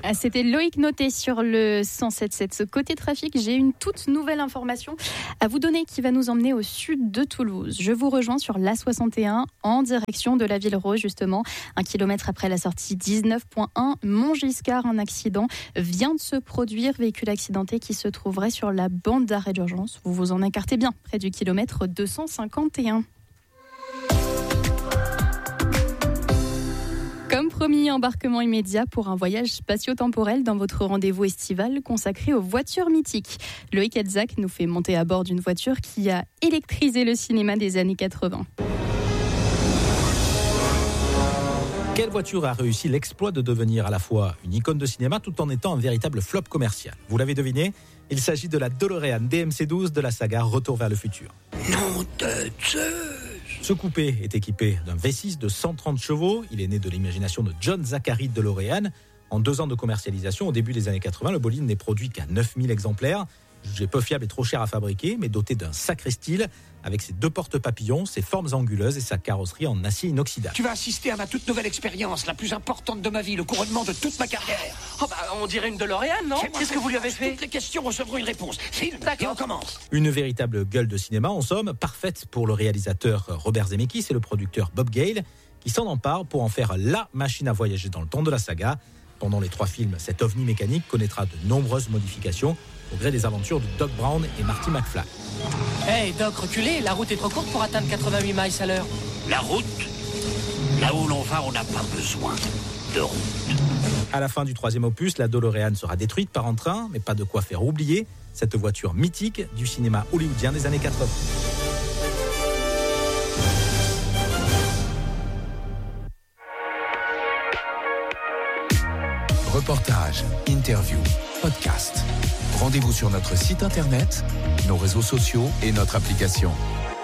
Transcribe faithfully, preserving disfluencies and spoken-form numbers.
Ah, c'était Loïc Noté sur le cent sept virgule sept. Côté trafic, j'ai une toute nouvelle information à vous donner qui va nous emmener au sud de Toulouse. Je vous rejoins sur l'A soixante et un en direction de la Ville Rose, justement. Un kilomètre après la sortie dix-neuf point un, Montgiscard, un accident vient de se produire. Véhicule accidenté qui se trouverait sur la bande d'arrêt d'urgence. Vous vous en écartez bien, près du kilomètre deux cent cinquante et un. Comme promis, embarquement immédiat pour un voyage spatio-temporel dans votre rendez-vous estival consacré aux voitures mythiques. Loïc Elzac nous fait monter à bord d'une voiture qui a électrisé le cinéma des années quatre-vingts. Quelle voiture a réussi l'exploit de devenir à la fois une icône de cinéma tout en étant un véritable flop commercial? Vous l'avez deviné, il s'agit de la DeLorean D M C douze de la saga Retour vers le futur. Nom de Zeus! Ce coupé est équipé d'un V six de cent trente chevaux. Il est né de l'imagination de John Zachary DeLorean. En deux ans de commercialisation, au début des années quatre-vingts, le bolide n'est produit qu'à neuf mille exemplaires. Jugé peu fiable et trop cher à fabriquer, mais doté d'un sacré style, avec ses deux portes papillons, ses formes anguleuses et sa carrosserie en acier inoxydable. Tu vas assister à ma toute nouvelle expérience, la plus importante de ma vie, le couronnement de toute ma carrière. Oh bah, on dirait une DeLorean, non? Qu'est-ce que vous lui avez fait? Toutes les questions recevront une réponse. Filme, et on commence. Une véritable gueule de cinéma, en somme, parfaite pour le réalisateur Robert Zemeckis et le producteur Bob Gale, qui s'en emparent pour en faire la machine à voyager dans le temps de la saga. Pendant les trois films, cet ovni mécanique connaîtra de nombreuses modifications au gré des aventures de Doc Brown et Marty McFly. Hey Doc, reculez, la route est trop courte pour atteindre quatre-vingt-huit miles à l'heure. La route, là où l'on va, on n'a pas besoin de route. À la fin du troisième opus, la DeLorean sera détruite par un train, mais pas de quoi faire oublier cette voiture mythique du cinéma hollywoodien des années quatre-vingts. Reportages, interviews, podcasts. Rendez-vous sur notre site internet, nos réseaux sociaux et notre application.